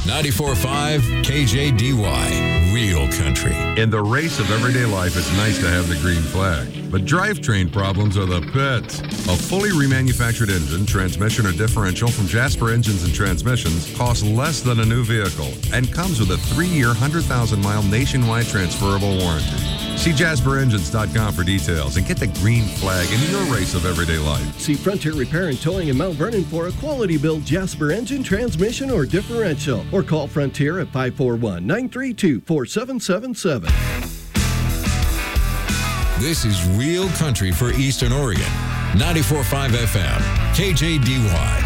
94.5 KJDY, Real Country. In the race of everyday life, it's nice to have the green flag. But drivetrain problems are the pits. A fully remanufactured engine, transmission, or differential from Jasper Engines and Transmissions costs less than a new vehicle and comes with a 3-year, 100,000-mile nationwide transferable warranty. See JasperEngines.com for details and get the green flag in your race of everyday life. See Frontier Repair and Towing in Mount Vernon for a quality build Jasper engine, transmission, or differential. Or call Frontier at 541-932-4777. This is Real Country for Eastern Oregon. 94.5 FM, KJDY.